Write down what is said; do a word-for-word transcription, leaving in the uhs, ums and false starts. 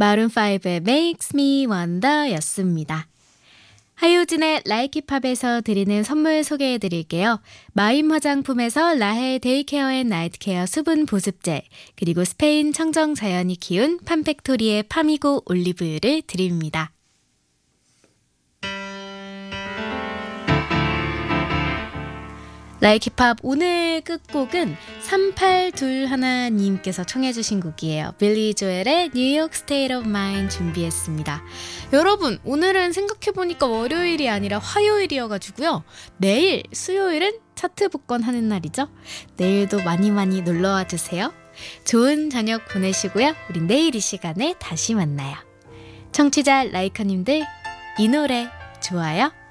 마룬파이브의 Makes Me Wonder 였습니다. 하효진의 라이키팝에서 드리는 선물 소개해드릴게요. 마임 화장품에서 라헬 데이케어 앤 나이트케어 수분 보습제, 그리고 스페인 청정 자연이 키운 팜팩토리의 파미고 올리브유를 드립니다. 라이키팝 오늘 끝곡은 삼팔이일님께서 청해주신 곡이에요. 빌리 조엘의 뉴욕 스테이트 오브 마인드 준비했습니다. 여러분, 오늘은 생각해보니까 월요일이 아니라 화요일이어가지고요. 내일 수요일은 차트 복권하는 날이죠. 내일도 많이 많이 놀러와 주세요. 좋은 저녁 보내시고요. 우린 내일 이 시간에 다시 만나요. 청취자 라이커님들, 이 노래 좋아요?